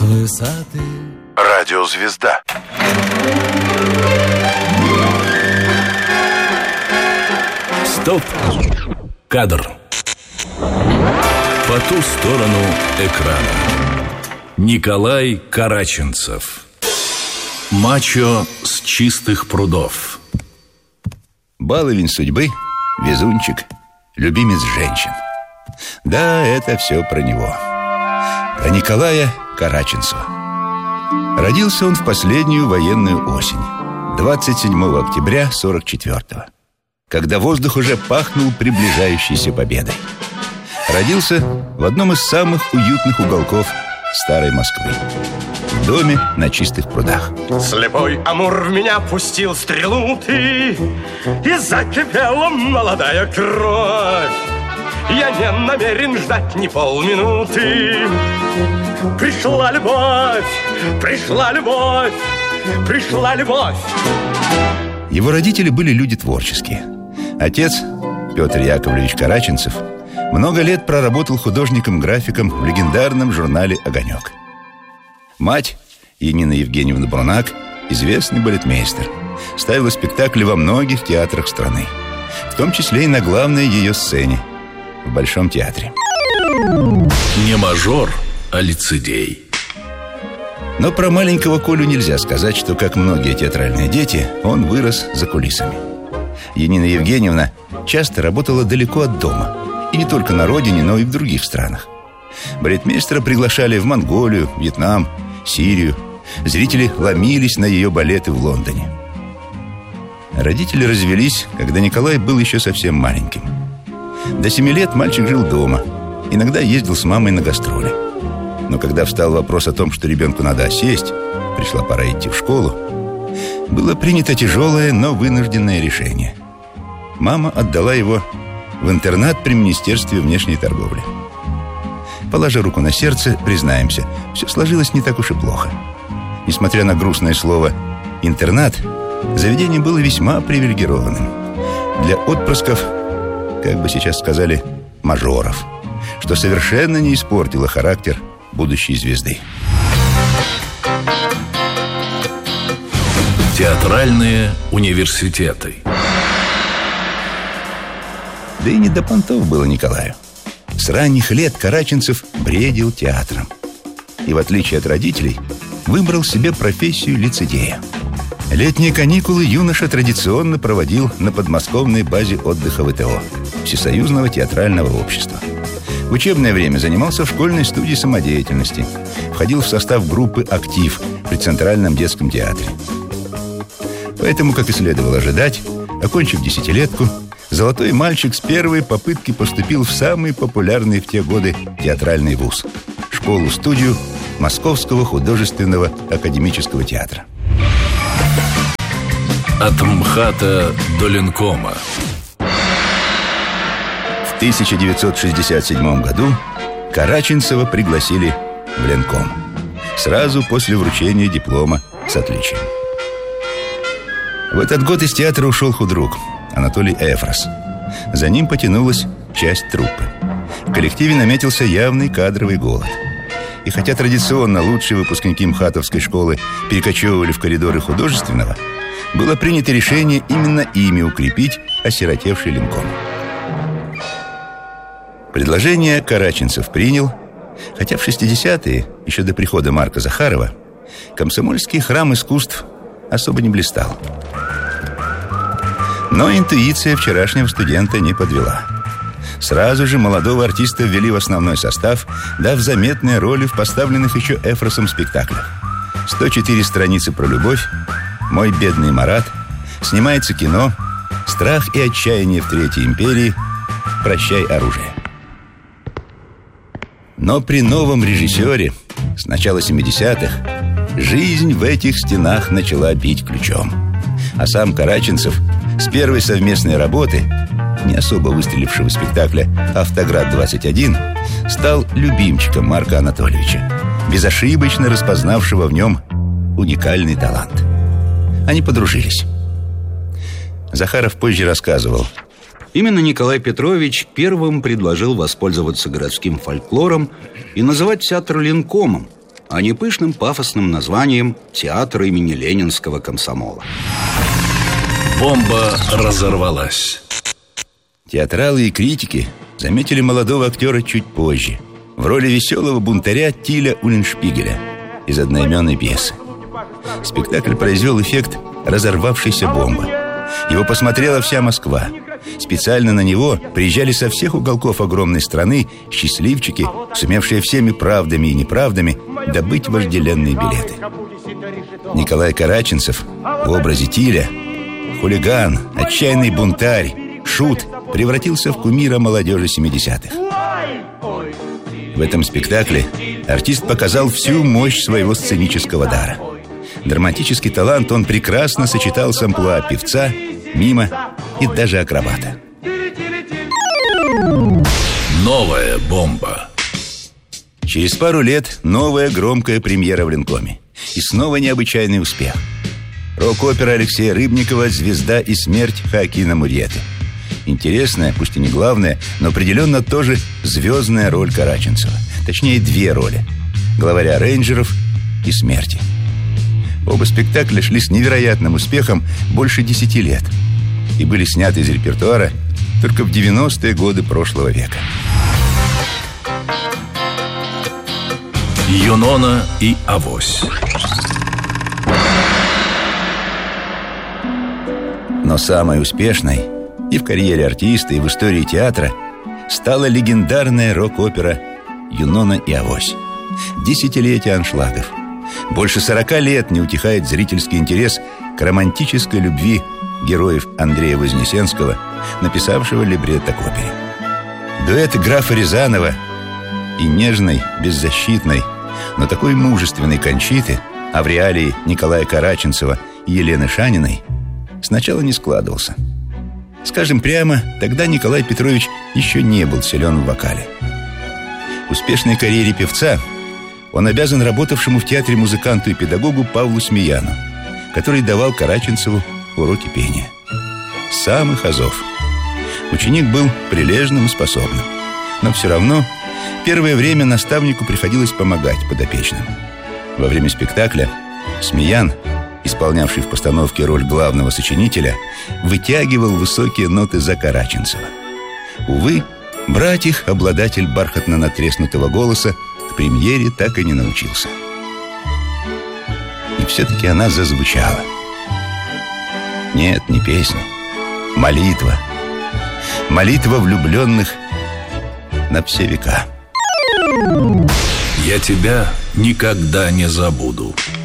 высоты. Радиозвезда. Стоп! Кадр. По ту сторону экрана Николай Караченцев. Мачо с чистых прудов. Баловень судьбы, везунчик, любимец женщин. Да, это все про него. Про Николая Караченцева. Родился он в последнюю военную осень, 27 октября 44-го, когда воздух уже пахнул приближающейся победой. Родился в одном из самых уютных уголков старой Москвы, в доме на Чистых прудах. Слепой Амур в меня пустил стрелу ты, и закипела молодая кровь. Я не намерен ждать ни полминуты. Пришла любовь, пришла любовь, пришла любовь. Его родители были люди творческие. Отец, Петр Яковлевич Караченцев, много лет проработал художником-графиком в легендарном журнале «Огонек». Мать, Янина Евгеньевна Брунак, известный балетмейстер, ставила спектакли во многих театрах страны, в том числе и на главной ее сцене в Большом театре. Не мажор, а лицедей. Но про маленького Колю нельзя сказать, что, как многие театральные дети, он вырос за кулисами. Янина Евгеньевна часто работала далеко от дома. И не только на родине, но и в других странах. Балетмейстера приглашали в Монголию, Вьетнам, Сирию. Зрители ломились на ее балеты в Лондоне. Родители развелись, когда Николай был еще совсем маленьким. До 7 лет мальчик жил дома. Иногда ездил с мамой на гастроли. Но когда встал вопрос о том, что ребенку надо осесть, пришла пора идти в школу, было принято тяжелое, но вынужденное решение. Мама отдала его в интернат при Министерстве внешней торговли. Положа руку на сердце, признаемся, все сложилось не так уж и плохо. Несмотря на грустное слово «интернат», заведение было весьма привилегированным. Для отпрысков, как бы сейчас сказали, мажоров, что совершенно не испортило характер будущей звезды. Театральные университеты. Да и не до понтов было Николаю. С ранних лет Караченцев бредил театром. И в отличие от родителей, выбрал себе профессию лицедея. Летние каникулы юноша традиционно проводил на подмосковной базе отдыха ВТО, Всесоюзного театрального общества. В учебное время занимался в школьной студии самодеятельности. Входил в состав группы «Актив» при Центральном детском театре. Поэтому, как и следовало ожидать, окончив десятилетку, золотой мальчик с первой попытки поступил в самый популярный в те годы театральный вуз – школу-студию Московского художественного академического театра. От МХАТа до Ленкома. В 1967 году Караченцева пригласили в Ленком сразу после вручения диплома с отличием. В этот год из театра ушел худрук Анатолий Эфрос. За ним потянулась часть труппы. В коллективе наметился явный кадровый голод. И хотя традиционно лучшие выпускники МХАТовской школы перекочевывали в коридоры художественного, было принято решение именно ими укрепить осиротевший Ленком. Предложение Караченцев принял, хотя в 60-е, еще до прихода Марка Захарова, комсомольский храм искусств особо не блистал. Но интуиция вчерашнего студента не подвела. Сразу же молодого артиста ввели в основной состав, дав заметные роли в поставленных еще Эфросом спектаклях. 104 страницы про любовь, «Мой бедный Марат», снимается кино, «Страх и отчаяние в Третьей империи», «Прощай, оружие». Но при новом режиссере с начала 70-х жизнь в этих стенах начала бить ключом. А сам Караченцев с первой совместной работы, не особо выстрелившего спектакля «Автоград-21», стал любимчиком Марка Анатольевича, безошибочно распознавшего в нем уникальный талант. Они подружились. Захаров позже рассказывал: именно Николай Петрович первым предложил воспользоваться городским фольклором и называть театр Ленкомом, а не пышным пафосным названием театра имени Ленинского комсомола. Бомба разорвалась. Театралы и критики заметили молодого актера чуть позже, в роли веселого бунтаря Тиля Уллиншпигеля из одноименной пьесы. Спектакль произвел эффект разорвавшейся бомбы. Его посмотрела вся Москва. Специально на него приезжали со всех уголков огромной страны счастливчики, сумевшие всеми правдами и неправдами добыть вожделенные билеты. Николай Караченцев в образе Тиля, хулиган, отчаянный бунтарь, шут, превратился в кумира молодежи 70-х. В этом спектакле артист показал всю мощь своего сценического дара. Драматический талант он прекрасно сочетал с амплуа певца, мима и даже акробата. Новая бомба. Через пару лет новая громкая премьера в Ленкоме. И снова необычайный успех. Рок-опера Алексея Рыбникова «Звезда и смерть» Хоакина Мурьеты. Интересная, пусть и не главная, но определенно тоже звездная роль Караченцева. Точнее, две роли: главаря рейнджеров и смерти. Оба спектакля шли с невероятным успехом больше 10 лет и были сняты из репертуара только в 90-е годы прошлого века. Юнона и Авось. Но самой успешной и в карьере артиста, и в истории театра стала легендарная рок-опера «Юнона и Авось». Десятилетие аншлагов. Больше 40 лет не утихает зрительский интерес к романтической любви героев Андрея Вознесенского, написавшего либретто к опере. Дуэт графа Рязанова и нежной, беззащитной, но такой мужественной Кончиты, а в реалии Николая Караченцева и Елены Шаниной, сначала не складывался. Скажем прямо, тогда Николай Петрович еще не был силен в вокале. Успешной карьере певца он обязан работавшему в театре музыканту и педагогу Павлу Смеяну, который давал Караченцеву уроки пения. С самых азов. Ученик был прилежным и способным, но все равно первое время наставнику приходилось помогать подопечным. Во время спектакля Смеян, исполнявший в постановке роль главного сочинителя, вытягивал высокие ноты за Караченцева. Увы, брать их обладатель бархатно натреснутого голоса к премьере так и не научился. И все-таки она зазвучала. Нет, не песня, молитва. Молитва влюбленных на все века. Я тебя никогда не забуду.